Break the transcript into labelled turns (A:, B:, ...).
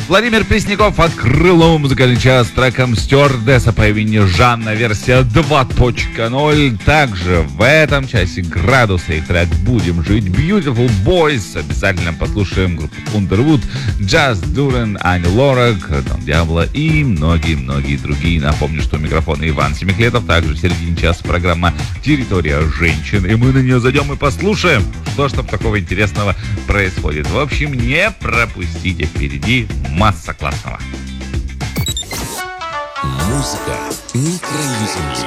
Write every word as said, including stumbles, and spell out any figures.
A: Владимир Пресняков открыл музыкальный час треком «Стюардесса» по имени Жанна, версия два точка ноль. Также в этом часе градусы и трек «Будем жить», Beautiful Boys. Обязательно послушаем группу Underwood, Джаз Дурен, Ани Лорак, Дон Диабло и многие-многие другие. Напомню, что у микрофона Иван Семихлетов. Также в середине часа программа «Территория женщин». И мы на нее зайдем и послушаем, что ж там такого интересного происходит. В общем, не пропустите, впереди масса классного.
B: Музыка на краю земли.